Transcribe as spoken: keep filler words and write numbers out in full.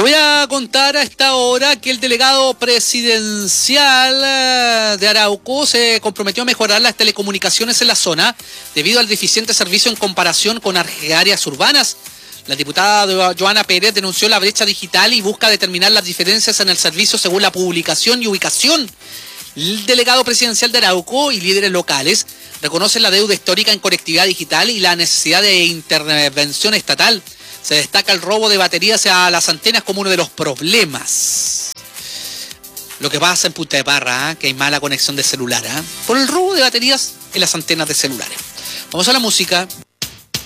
voy a contar a esta hora que el delegado presidencial de Arauco se comprometió a mejorar las telecomunicaciones en la zona debido al deficiente servicio en comparación con áreas urbanas. La diputada Joana Pérez denunció la brecha digital y busca determinar las diferencias en el servicio según la publicación y ubicación. El delegado presidencial de Arauco y líderes locales reconocen la deuda histórica en conectividad digital y la necesidad de intervención estatal. Se destaca el robo de baterías a las antenas como uno de los problemas. Lo que pasa en Punta de Parra, ¿eh? Que hay mala conexión de celular, ¿eh? Por el robo de baterías en las antenas de celulares. Vamos a la música